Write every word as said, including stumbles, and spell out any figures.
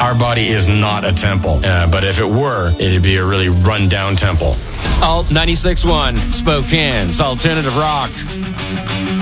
Our body is not a temple, uh, but if it were, it'd be a really run-down temple. Alt ninety-six point one, Spokane's Alternative Rock.